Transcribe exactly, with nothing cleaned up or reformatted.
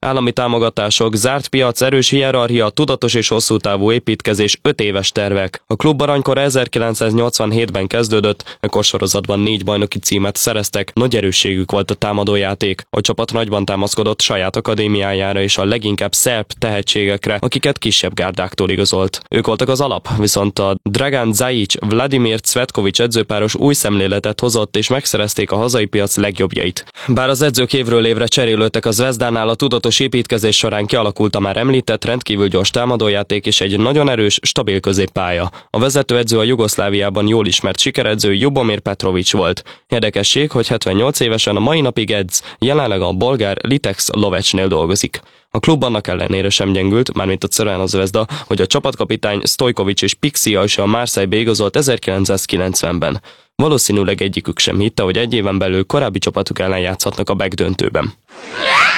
Állami támogatások, zárt piac, erős hierarchia, tudatos és hosszú távú építkezés, öt éves tervek. A klub aranykora ezerkilencszáznyolcvanhétben kezdődött, ekkor sorozatban négy bajnoki címet szereztek, nagy erősségük volt a támadójáték. A csapat nagyban támaszkodott saját akadémiájára és a leginkább szerb tehetségekre, akiket kisebb gárdáktól igazolt. Ők voltak az alap, viszont a Dragan Zajic, Vladimir Cvetkovic edzőpáros új szemléletet hozott és megszerezték a hazai piac legjobbjait. Bár az edzők évről évre cserélődtek, a Zvezdánál a tudatos építkezés során kialakult a már említett rendkívül gyors támadójáték és egy nagyon erős, stabil középpálya. A vezetőedző a Jugoszláviában jól ismert sikeredző Ljubomir Petrovic volt. Érdekesség, hogy hetvennyolc évesen a mai napig edz, jelenleg a bolgár Litex Lovecsnél dolgozik. A klub annak ellenére sem gyengült, mármint a Crvena Zvezda, hogy a csapatkapitány Stojkovic és Pixia is a Marseille-be igazolt ezerkilencszázkilencvenben. Valószínűleg egyikük sem hitte, hogy egy éven belül korábbi csapatuk ellen játszhatnak a megdöntőben.